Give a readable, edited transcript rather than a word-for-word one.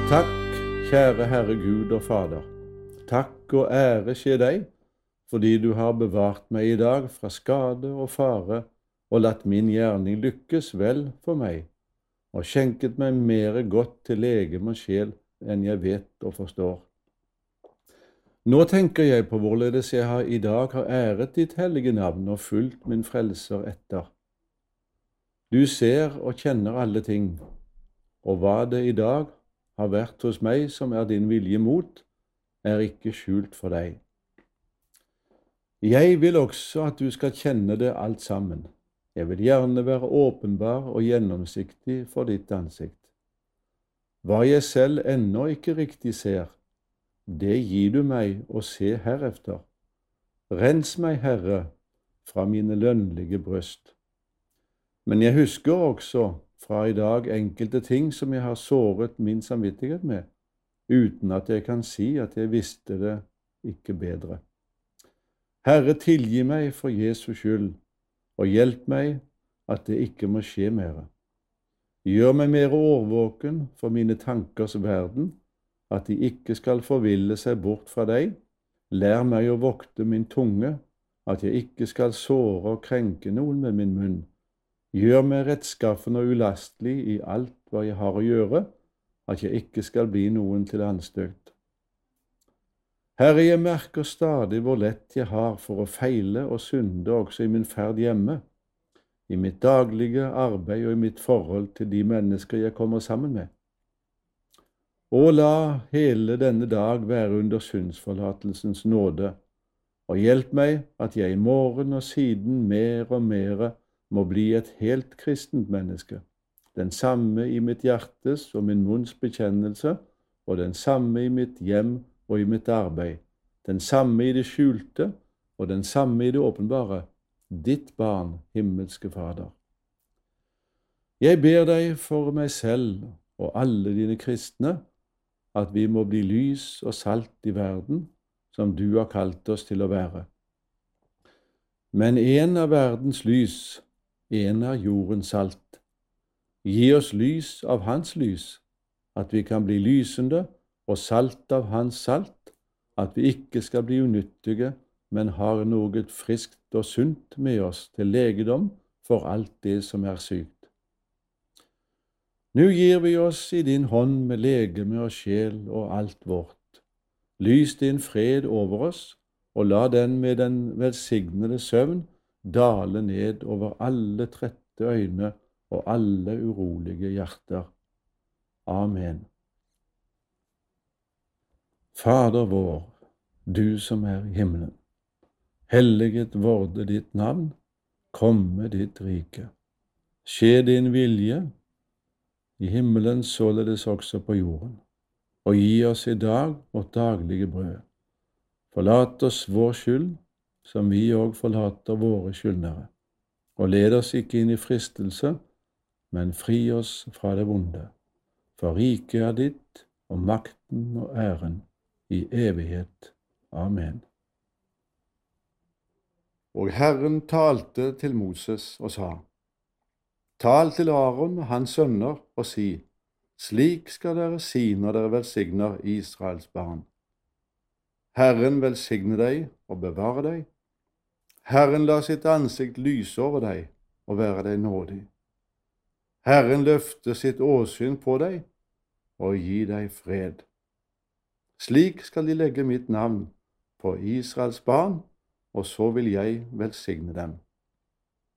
Takk, kjære Herre Gud og Fader. Takk og ære skje deg, fordi du har bevart meg i dag fra skade og fare og latt min gjerning lykkes vel for meg, og skjenket meg mere godt til legeme og sjel enn jeg vet og forstår. Nå tenker jeg på hvorledes jeg i dag har æret ditt hellige navn og fulgt min frelser etter. Du ser og kjenner alle ting, og hva det i dag har vært hos meg som er din vilje mot, er ikke skjult for deg. Jeg vil også at du skal kjenne det alt sammen. Jeg vil gjerne være åpenbar og gjennomsiktig for ditt ansikt. Hva jeg selv ennå ikke riktig ser, det gir du meg å se herefter. Rens meg, Herre, fra mine lønnlige bryst. Men jeg husker også fra i dag enkelte ting som jeg har såret min samvittighet med, uten at jeg kan si at jeg visste det ikke bedre. Herre, tilgi meg for Jesu skyld, og hjelp meg at det ikke må skje mere. Gjør meg mer årvåken for mine tankers verden, at de ikke skal forville seg bort fra deg. Lær meg å vokte min tunge, at jeg ikke skal såre og krenke noen med min munn. Gjør meg rettskaffen og ulastelig i alt hva jeg har å gjøre, at jeg ikke skal bli noen til anstøt. Herre, jeg merker stadig hvor lett jeg har for å feile og synde også i min ferd hjemme, i mitt daglige arbeid og i mitt forhold til de mennesker jeg kommer sammen med. Og la hele denne dag være under syndsforlatelsens nåde, og hjelp meg at jeg i morgen og siden mer og mer må bli et helt kristent menneske, den samme i mitt hjertes og min munns bekjennelse, og den samme i mitt hjem og i mitt arbeid, den samme i det skjulte og den samme i det åpenbare, ditt barn, himmelske Fader. Jeg ber deg for meg selv og alle dine kristne, at vi må bli lys og salt i verden, som du har kalt oss til å være. Men en av verdens lys, en er jordens salt. Gi oss lys av hans lys, at vi kan bli lysende og salt av hans salt, at vi ikke skal bli unyttige, men har noe friskt og sunt med oss til legedom for alt det som er sykt. Nå gir vi oss i din hånd med legeme og sjel og alt vårt. Lys din fred over oss, og la den med den velsignede søvn dale ned over alle trette øyne og alle urolige hjerter. Amen. Fader vår, du som er i himmelen. Helliget vorde ditt navn, komme ditt rike. Skje din vilje, i himmelen således også på jorden. Og gi oss i dag vårt daglige brød. Forlat oss vår skyld, som vi òg forlater våre skyldnere. Og led oss ikke inn i fristelse, men fri oss fra det vonde. For riket er ditt, og makten og æren i evighet. Amen. Og Herren talte til Moses og sa: Tal til Aron og hans sønner og si: Slik skal dere si når dere velsigner Israels barn. Herren velsigne deg og bevare deg. Herren la sitt ansikt lyse over deg og være deg nådig. Herren løfte sitt åsyn på deg og gi deg fred. Slik skal de legge mitt navn på Israels barn, og så vil jeg velsigne dem.